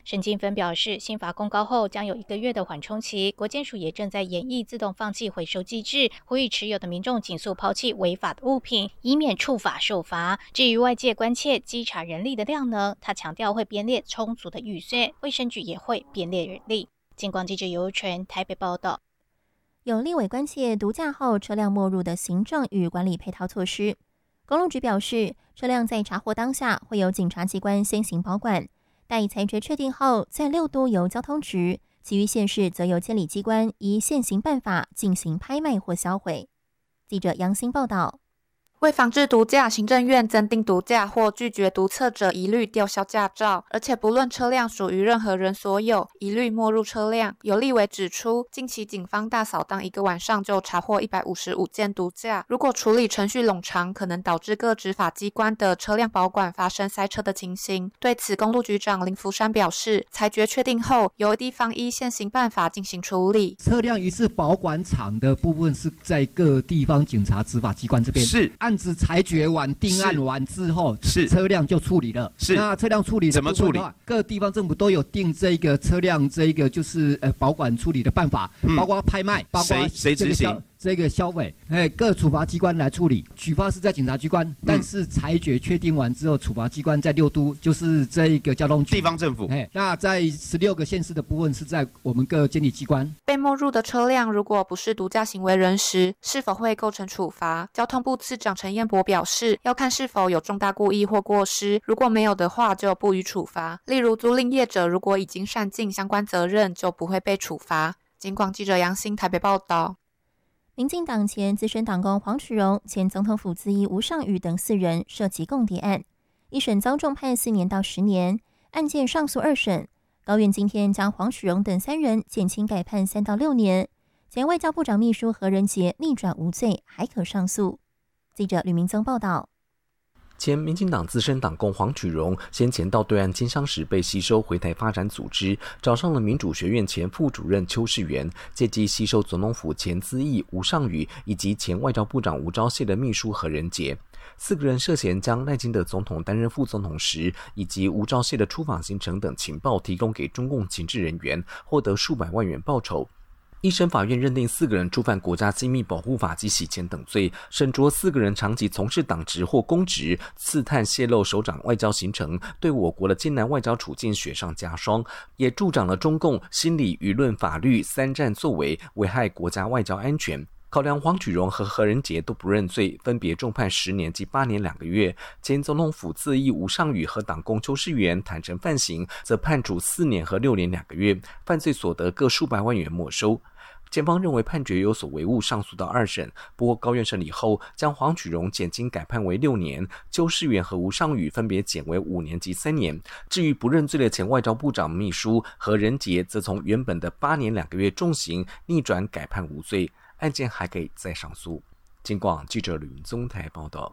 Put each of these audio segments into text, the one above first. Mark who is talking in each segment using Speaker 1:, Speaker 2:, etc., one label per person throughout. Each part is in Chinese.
Speaker 1: 沈金芬表示，新法公告后将有1个月的缓冲期，国检署也正在研议自动放弃回收机制，呼吁持有的民众尽速抛弃违法的物品，以免触法受罚。至于外界关切稽查人力的量能，他强调会编列充足的预算，卫生局也会编列人力。警广记者尤纯台北报道。
Speaker 2: 有立委关切毒驾后车辆没入的行政与管理配套措施。公路局表示，车辆在查获当下会由检察机关先行保管，待裁决确定后，在6都由交通局，其余县市则由监理机关依现行办法进行拍卖或销毁。记者杨欣报道。
Speaker 3: 为防治毒驾，行政院增订毒驾或拒绝毒测者一律吊销驾照，而且不论车辆属于任何人所有，一律没入车辆。有立委指出，近期警方大扫荡1个晚上就查获155件毒驾，如果处理程序冗长，可能导致各执法机关的车辆保管发生塞车的情形。对此，公路局长林福山表示，裁决确定后，由地方依现行办法进行处理。
Speaker 4: 车辆一次保管场的部分是在各地方警察执法机关这边，是案子裁决完、定案完之后，是车辆就处理了。是那车辆处理的怎么处理？各地方政府都有定这个车辆这一个就是保管处理的办法，包括拍卖，包括谁执行？这个销毁，各处罚机关来处理。举发是在警察机关，但是裁决确定完之后，处罚机关在6都，就是这一个交通局、
Speaker 5: 地方政府。
Speaker 4: 那在16个县市的部分是在我们各监理机关。
Speaker 3: 被没入的车辆如果不是毒驾行为人时，是否会构成处罚？交通部次长陈彦博表示，要看是否有重大故意或过失，如果没有的话，就不予处罚。例如租赁业者如果已经善尽相关责任，就不会被处罚。警广记者杨欣台北报道。
Speaker 2: 民进党前资深党工黄曲荣、前总统府资议吴尚宇等4人涉及共谍案，一审遭重判4年到10年，案件上诉2审，高院今天将黄曲荣等3人减轻改判3到6年。前外交部长秘书何仁杰逆转无罪，还可上诉。记者吕明宗报道。
Speaker 6: 前民进党资深党工黄曲荣先前到对岸经商时被吸收回台发展组织，找上了民主学院前副主任邱世元，借机吸收总统府前资议吴尚宇以及前外交部长吴钊燮的秘书何仁杰。4个人涉嫌将赖清德总统担任副总统时，以及吴钊燮的出访行程等情报提供给中共情治人员，获得数百万元报酬。一审法院认定4个人触犯国家机密保护法及洗钱等罪，审酌4个人长期从事党职或公职，刺探泄露首长外交行程，对我国的艰难外交处境雪上加霜，也助长了中共心理、舆论、法律3战作为，危害国家外交安全。考量黄曲荣和何仁杰都不认罪，分别重判10年及8年2个月。前总统府资议吴尚宇和党工邱世元坦承犯行，则判处4年和6年2个月，犯罪所得各数百万元没收。检方认为判决有所违误，上诉到2审，不过高院审理后，将黄曲荣减轻改判为6年，邱世元和吴尚宇分别减为5年及3年。至于不认罪的前外交部长秘书何仁杰，则从原本的8年2个月重刑逆转改判无罪，案件还可以再上诉。警广记者吕云宗台报道。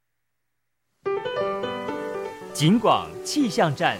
Speaker 7: 警广气象站。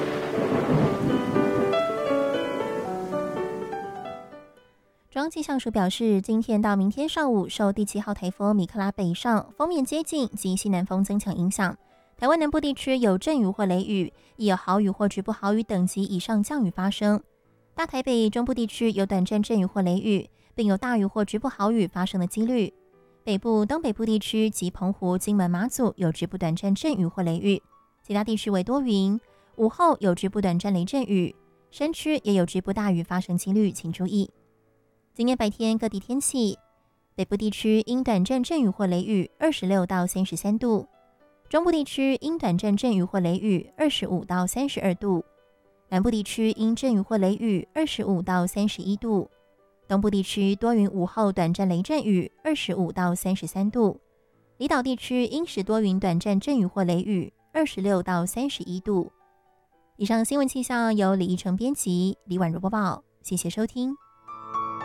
Speaker 2: 中央气象署表示，今天到明天上午，受第7号台风米克拉北上，锋面接近及西南风增强影响，台湾南部地区有阵雨或雷雨，亦有豪雨或局部豪雨等级以上降雨发生。大台北中部地区有短暂阵雨或雷雨，并有大雨或局部豪雨发生的几率。北部、东北部地区及澎湖、金门、马祖有局部短暂阵雨或雷雨，其他地区为多云，午后有局部短暂雷阵雨，山区也有局部大雨发生几率，请注意。今天白天各地天气，北部地区因短暂阵雨或雷雨26到33度，中部地区因短暂阵雨或雷雨25到32度，南部地区因阵雨或雷雨25到31度，东部地区多云，午后短暂雷阵雨25到33度，离岛地区因时多云，短暂阵雨或雷雨26到31度。以上新闻气象由李依成编辑，李婉如播报，谢谢收听。